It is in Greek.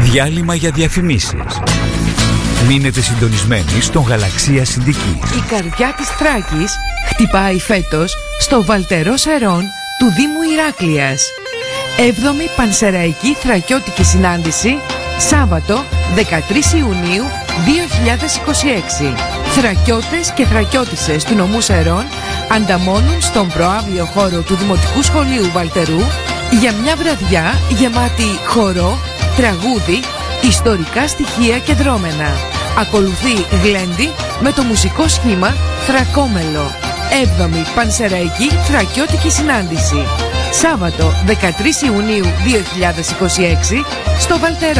Διάλειμμα για διαφημίσεις. Μείνετε συντονισμένοι στον Γαλαξία Συνδική. Η καρδιά της Θράκης χτυπάει φέτος στο Βαλτερό Σερών του Δήμου Ηράκλειας. 7η Πανσεραϊκή Θρακιώτικη Συνάντηση, Σάββατο 13 Ιουνίου 2026. Θρακιώτες και θρακιώτισσες του νομού Σερών ανταμώνουν στον προαύλιο χώρο του Δημοτικού Σχολείου Βαλτερού για μια βραδιά γεμάτη χορό, τραγούδι, ιστορικά στοιχεία και δρόμενα. Ακολουθεί γλέντι με το μουσικό σχήμα Θρακόμελο. 7η Πανσεραϊκή Θρακιώτικη Συνάντηση, Σάββατο 13 Ιουνίου 2026 στο Βαλτερό.